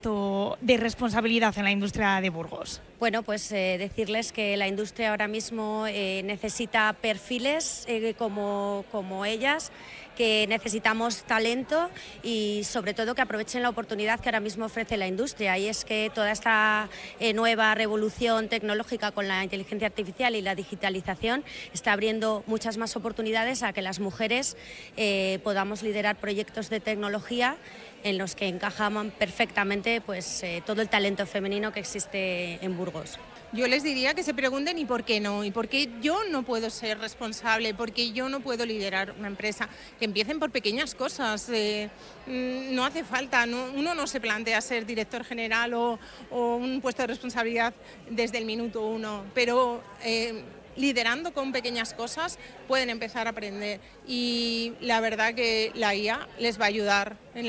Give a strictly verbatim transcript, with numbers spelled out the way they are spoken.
de responsabilidad en la industria de Burgos? Bueno, pues eh, decirles que la industria ahora mismo eh, necesita perfiles eh, como, como ellas, que necesitamos talento y sobre todo que aprovechen la oportunidad que ahora mismo ofrece la industria, y es que toda esta eh, nueva revolución tecnológica con la inteligencia artificial y la digitalización está abriendo muchas más oportunidades a que las mujeres eh, podamos liderar proyectos de tecnología en los que encajaban perfectamente pues, eh, todo el talento femenino que existe en Burgos. Yo les diría que se pregunten y por qué no, y por qué yo no puedo ser responsable, porque yo no puedo liderar una empresa. Que empiecen por pequeñas cosas, eh, no hace falta, no, uno no se plantea ser director general o, o un puesto de responsabilidad desde el minuto uno, pero eh, liderando con pequeñas cosas pueden empezar a aprender, y la verdad que la I A les va a ayudar en el